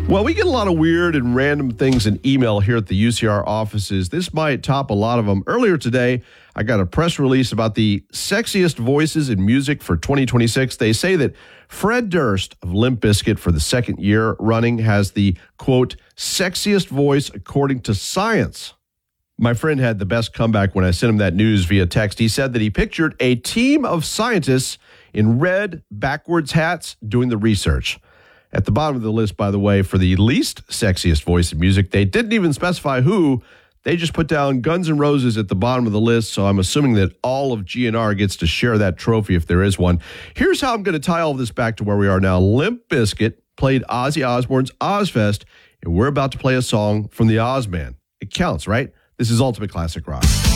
Well, we get a lot of weird and random things in email here at the UCR offices. This might top a lot of them. Earlier today, I got a press release about the sexiest voices in music for 2026. They say that Fred Durst of Limp Bizkit for the second year running has the, quote, sexiest voice according to science. My friend had the best comeback when I sent him that news via text. He said that he pictured a team of scientists in red backwards hats doing the research. At the bottom of the list, by the way, for the least sexiest voice in music, they didn't even specify who. They just put down Guns N' Roses at the bottom of the list, so I'm assuming that all of GNR gets to share that trophy if there is one. Here's how I'm going to tie all of this back to where we are now. Limp Bizkit played Ozzy Osbourne's Ozfest, and we're about to play a song from the Ozman. It counts, right? This is Ultimate Classic Rock.